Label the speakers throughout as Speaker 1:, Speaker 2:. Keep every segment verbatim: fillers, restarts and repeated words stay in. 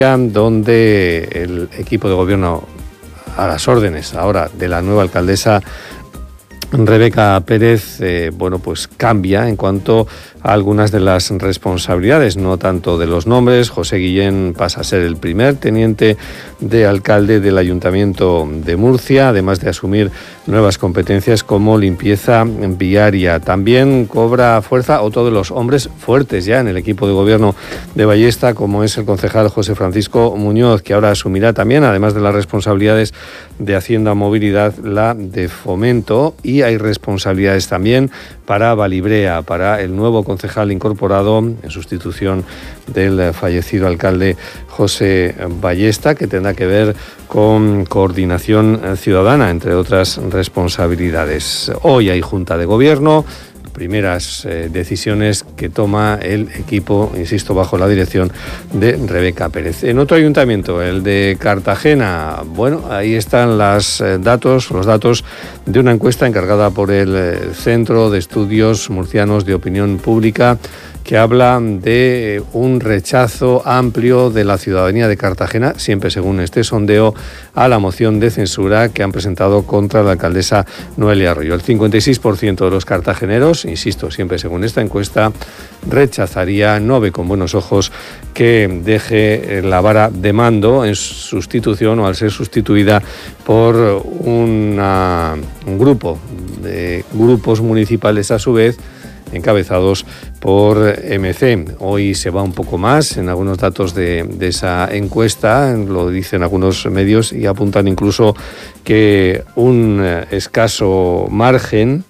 Speaker 1: donde el equipo de gobierno, a las órdenes ahora de la nueva alcaldesa Rebeca Pérez, eh, bueno, pues cambia en cuanto a algunas de las responsabilidades, no tanto de los nombres. José Guillén pasa a ser el primer teniente de alcalde del Ayuntamiento de Murcia, además de asumir nuevas competencias como limpieza viaria. También cobra fuerza otro de los hombres fuertes ya en el equipo de gobierno de Ballesta, como es el concejal José Francisco Muñoz, que ahora asumirá también, además de las responsabilidades de Hacienda Movilidad, la de Fomento, y hay responsabilidades también para Valibrea, para el nuevo concejal incorporado en sustitución del fallecido alcalde José Ballesta, que tendrá que ver con coordinación ciudadana, entre otras responsabilidades. Hoy hay Junta de Gobierno, primeras eh, decisiones que toma el equipo, insisto, bajo la dirección de Rebeca Pérez. En otro ayuntamiento, el de Cartagena, bueno, ahí están los eh, datos, los datos de una encuesta encargada por el eh, Centro de Estudios Murcianos de Opinión Pública, que habla de un rechazo amplio de la ciudadanía de Cartagena, siempre según este sondeo, a la moción de censura que han presentado contra la alcaldesa Noelia Arroyo. El cincuenta y seis por ciento de los cartageneros, insisto, siempre según esta encuesta, rechazaría, no ve con buenos ojos que deje la vara de mando en sustitución o al ser sustituida por una, un grupo de grupos municipales, a su vez encabezados por M C. Hoy se va un poco más en algunos datos de, de esa encuesta, lo dicen algunos medios y apuntan incluso que un escaso margen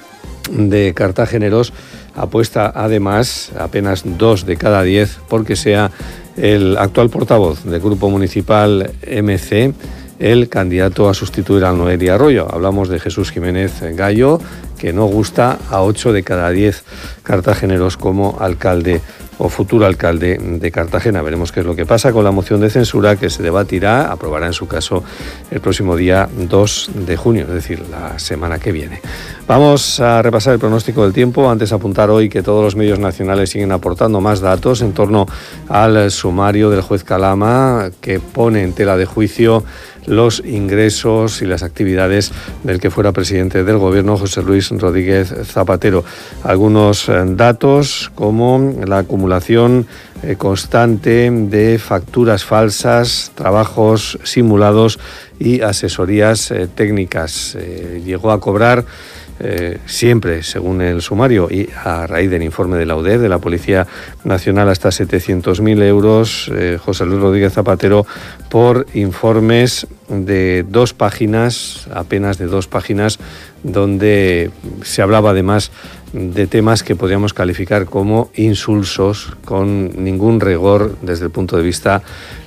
Speaker 1: de cartageneros apuesta además apenas dos de cada diez porque sea el actual portavoz del Grupo Municipal M C el candidato a sustituir a Noelia Arroyo. Hablamos de Jesús Jiménez Gallo, que no gusta a ocho de cada diez cartageneros como alcalde o futuro alcalde de Cartagena. Veremos qué es lo que pasa con la moción de censura, que se debatirá, aprobará en su caso el próximo día dos de junio, es decir, la semana que viene. Vamos a repasar el pronóstico del tiempo. Antes apuntar hoy que todos los medios nacionales siguen aportando más datos en torno al sumario del juez Calama, que pone en tela de juicio los ingresos y las actividades del que fuera presidente del gobierno, José Luis Rodríguez Zapatero. Algunos datos como la acumulación eh, constante de facturas falsas, trabajos simulados y asesorías eh, técnicas. Eh, llegó a cobrar Eh, siempre, según el sumario y a raíz del informe de la U D E, de la Policía Nacional, hasta setecientos mil euros, eh, José Luis Rodríguez Zapatero, por informes de dos páginas, apenas de dos páginas, donde se hablaba además de temas que podríamos calificar como insulsos, con ningún rigor desde el punto de vista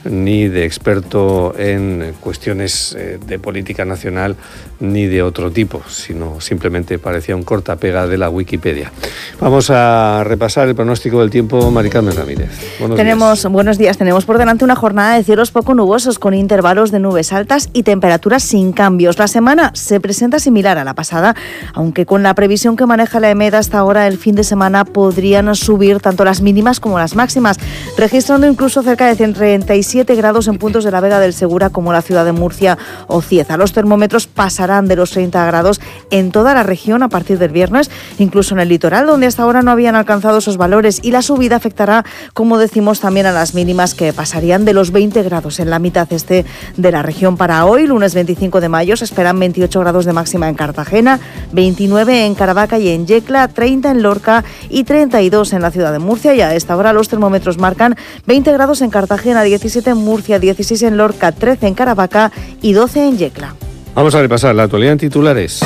Speaker 1: ni de experto en cuestiones eh, de política nacional ni de otro tipo, sino simplemente parecía un cortapega de la Wikipedia. Vamos a repasar el pronóstico del tiempo. Mari Carmen Ramírez. Buenos
Speaker 2: tenemos,
Speaker 1: días.
Speaker 2: Buenos días. Tenemos por delante una jornada de cielos poco nubosos con intervalos de nubes altas y temperaturas sin cambios. La semana se presenta similar a la pasada, aunque con la previsión que maneja la EMED hasta ahora, el fin de semana podrían subir tanto las mínimas como las máximas, registrando incluso cerca de treinta y siete grados en puntos de la Vega del Segura como la ciudad de Murcia o Cieza. Los termómetros pasarán de los treinta grados en toda la región a partir del viernes, incluso en el litoral, donde hasta ahora no habían alcanzado esos valores, y la subida afectará, como decimos, también a las mínimas, que pasarían de los veinte grados en la mitad este de la región. Para hoy, lunes veinticinco de mayo, se esperan veintiocho grados de máxima en Cartagena, veintinueve en Caravaca y en Yecla, treinta en Lorca y treinta y dos en la ciudad de Murcia. Y a esta hora los termómetros marcan veinte grados en Cartagena, diecisiete en Murcia, dieciséis en Lorca, trece en Caravaca y doce en Yecla.
Speaker 1: Vamos a repasar la actualidad en titulares.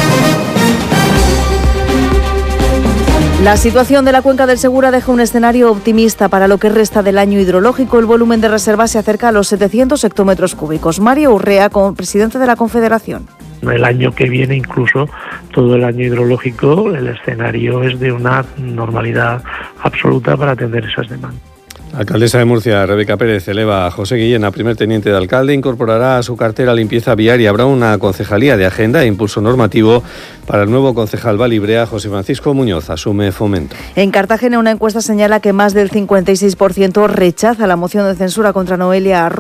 Speaker 2: La situación de la cuenca del Segura deja un escenario optimista para lo que resta del año hidrológico. El volumen de reservas se acerca a los setecientos hectómetros cúbicos. Mario Urrea, como presidente de la Confederación.
Speaker 3: El año que viene, incluso todo el año hidrológico, el escenario es de una normalidad absoluta para atender esas demandas.
Speaker 1: La alcaldesa de Murcia, Rebeca Pérez, eleva a José Guillén a primer teniente de alcalde, incorporará a su cartera limpieza viaria. Habrá una concejalía de agenda e impulso normativo para el nuevo concejal Valibrea, José Francisco Muñoz, asume Fomento.
Speaker 2: En Cartagena, una encuesta señala que más del cincuenta y seis por ciento rechaza la moción de censura contra Noelia